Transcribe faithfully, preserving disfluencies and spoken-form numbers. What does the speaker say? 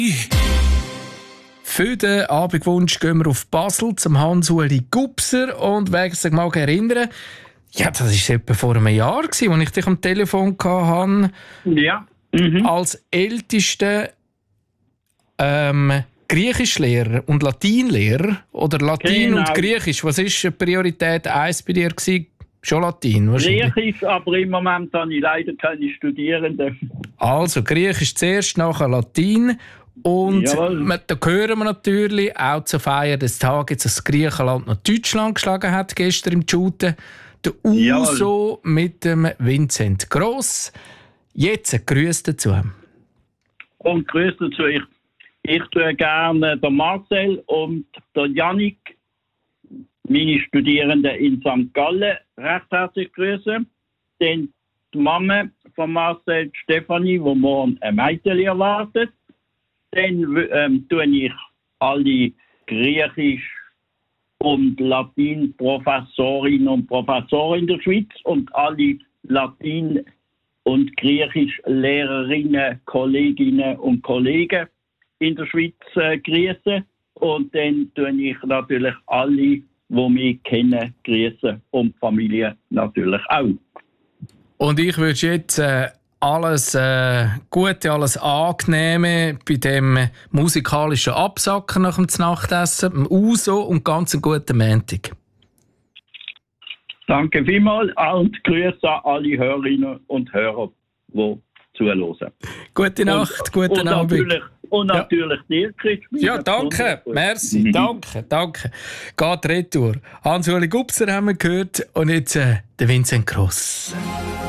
Für den Abendwunsch gehen wir auf Basel zum Hans-Uli Gubser. Und wer sich mal erinnern, ja, das war etwa vor einem Jahr, als ich dich am Telefon hatte. Ja. Mhm. Als ältester ähm, Griechischlehrer und Latinlehrer. Oder Latin Genau. und Griechisch. Was war Priorität eins bei dir gewesen? Schon Latin, wahrscheinlich. Griechisch, aber im Moment habe ich leider keine Studierenden. Also, Griechisch zuerst, nachher Latin. Und Jawohl. da hören wir natürlich auch zur Feier des Tages, dass Griechenland noch Deutschland geschlagen hat, gestern im Shooten. Der Uso mit dem Vincent Gross. Jetzt ein Grüß dazu. Und grüß dazu. Ich, ich tue gerne den Marcel und den Yannick, meine Studierenden in Sankt Gallen, recht herzlich grüßen. Dann die Mama von Marcel, die Stefanie, die morgen ein Mädchen erwartet. Dann ähm, tue ich alle Griechisch- und Latin-Professorinnen und Professoren in der Schweiz und alle Latin- und Griechisch-Lehrerinnen, Kolleginnen und Kollegen in der Schweiz äh, grüßen. Und dann tue ich natürlich alle, die mich kennen, grüßen und die Familie natürlich auch. Und ich wünsche jetzt äh, alles äh, Gute, alles Angenehme bei dem musikalischen Absacken nach dem Nachtessen, dem Uso und ganz einen guten Montag. Danke vielmals und Grüße an alle Hörerinnen und Hörer, die zuhören. Gute Nacht, und, guten und Abend. Natürlich, und natürlich ja. dir, Christine. Ja, danke, merci, mhm. danke, danke. Geht retour. Hans-Uli Gubser haben wir gehört und jetzt äh, der Vincent Gross.